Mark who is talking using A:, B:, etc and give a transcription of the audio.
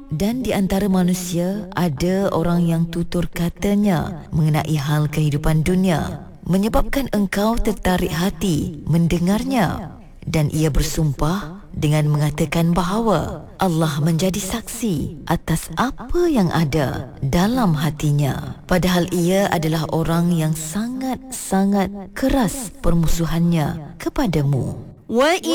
A: Dan di antara manusia ada orang yang tutur katanya mengenai hal kehidupan dunia, menyebabkan engkau tertarik hati mendengarnya. Dan ia bersumpah dengan mengatakan bahawa Allah menjadi saksi atas apa yang ada dalam hatinya, padahal ia adalah orang yang sangat-sangat keras permusuhannya kepadamu.